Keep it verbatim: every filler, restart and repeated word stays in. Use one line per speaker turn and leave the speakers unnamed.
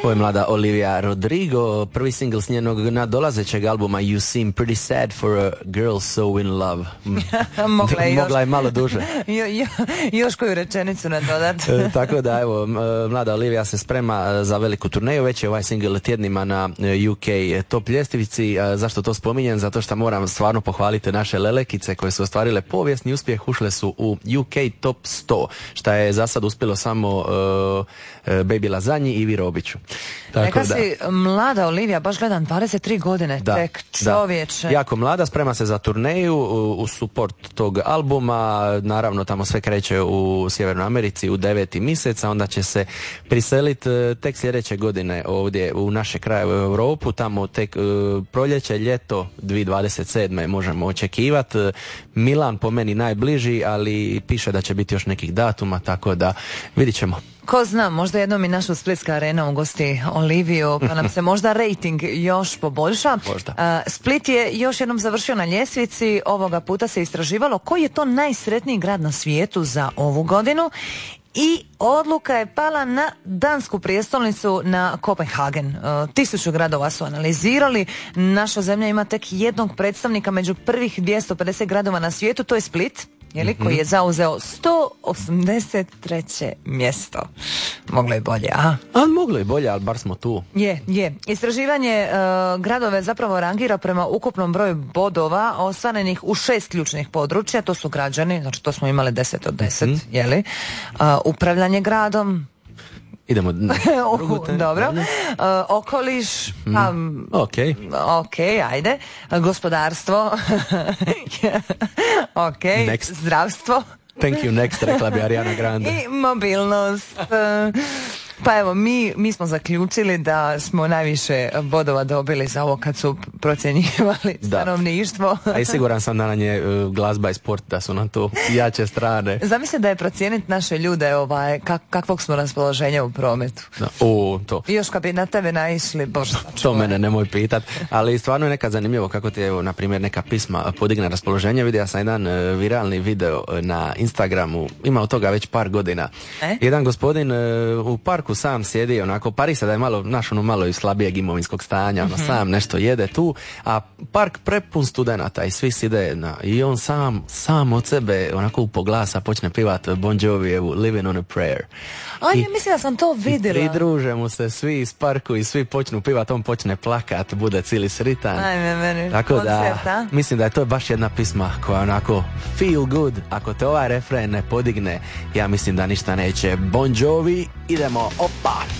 Ovo je mlada Olivia Rodrigo, prvi singl s njenog nadolazećeg albuma You Seem Pretty Sad for a Girl So In Love.
Mogla je,
Mogla je malo duže.
jo, jo, još koju rečenicu nadodat.
E, tako da, evo, mlada Olivia se sprema za veliku turneju, već je ovaj singl tjednima na U K top ljestvici. Zašto to spominjem? Zato što moram stvarno pohvaliti naše lelekice koje su ostvarile povijesni uspjeh, ušle su u U K top sto, što je za sad uspjelo samo uh, Baby Lazanji i Ivi Robiću. Tako
Neka
da.
si mlada Olivia, baš gledam, dvadeset tri godine,
Da,
tek čovječe.
Da. Jako mlada, sprema se za turneju u, u support tog albuma, naravno tamo sve kreće u Sjevernoj Americi u deveti mjesec, a onda će se priseliti tek sljedeće godine ovdje u naše kraje u Europu, tamo tek uh, proljeće, ljeto dvije tisuće dvadeset sedme možemo očekivati. Milan po meni najbliži, ali piše da će biti još nekih datuma, tako da vidit ćemo.
Ko zna, možda jednom i naša Splitska arena ugosti Oliviju, pa nam se možda rating još poboljša.
Možda.
Uh, Split je još jednom završio na ljestvici, ovoga puta se istraživalo koji je to najsretniji grad na svijetu za ovu godinu i odluka je pala na dansku prijestolnicu, na Kopenhagen. Uh, tisuću gradova su analizirali, naša zemlja ima tek jednog predstavnika među prvih dvjesto pedeset gradova na svijetu, to je Split. Jeli, mm-hmm. koji je zauzeo sto osamdeset treće mjesto. Moglo je bolje, a?
A moglo je bolje, ali bar smo tu.
Je, je. Istraživanje uh, gradove zapravo rangira prema ukupnom broju bodova ostvarenih u šest ključnih područja. To su građani, znači to smo imali deset od deset, mm-hmm. jeli? Uh, upravljanje
Idemo.
Dobro. Uh, okoliš. Pa,
mm. Ok.
Ok, ajde. Gospodarstvo. Ok.
Next.
Zdravstvo.
Thank you, next, rekla bi Ariana Grande.
I mobilnost. Pa evo, mi, mi smo zaključili da smo najviše bodova dobili za ovo kad su procjenjivali stanovništvo.
A i siguran sam da nam je uh, glazba i sport, da su nam tu jače strane.
Zamisli da je procijeniti naše ljude ovaj, kak, kakvog smo raspoloženja u prometu.
Da. O, to.
I još kad bi na tebe naišli, bože.
To mene nemoj pitat, ali stvarno je nekad zanimljivo kako ti, evo, na primjer, neka pisma podigne raspoloženje. Vidio sam jedan uh, viralni video na Instagramu, ima od toga već par godina. E? Jedan gospodin uh, u parku sam sjedi, onako, pari se da je malo, naš ono malo i slabijeg imovinskog stanja, ono, mm-hmm. sam nešto jede tu, a park prepun studenata i svi side na, i on sam, sam od sebe, onako u poglasa počne pivat Bon Jovijevu Living on a Prayer.
A ja mislim da sam to vidjela.
I pridruže mu se svi iz parku i svi počnu pivat, on počne plakat, bude cijeli sritan.
Ajme, meni.
Tako
Koncert,
da,
a?
mislim da je to baš jedna pisma koja onako feel good, ako te ovaj refren ne podigne, ja mislim da ništa neće. Bon Jovi, idemo, opa!